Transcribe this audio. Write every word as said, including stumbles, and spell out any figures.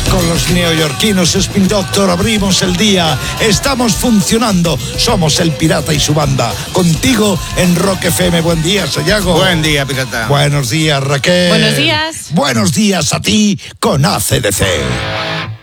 Con los neoyorquinos Spin Doctor abrimos el día. Estamos funcionando. Somos el Pirata y su banda. Contigo en Rock F M. Buen día, Sayago. Buen día, Pirata. Buenos días, Raquel. Buenos días. Buenos días a ti con A C D C.